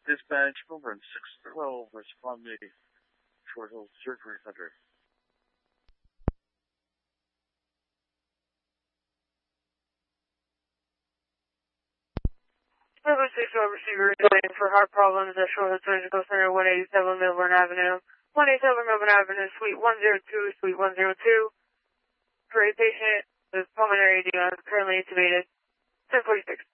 Dispatch Melbourne 612, respond to Short Hills Surgery Center. Melbourne 612 receiver is waiting for heart problems at Short Hills Surgical Center, 187 Melbourne Avenue. 187 Melbourne Avenue, Suite 102, Suite 102. For a patient with pulmonary edema, currently intubated. 1046.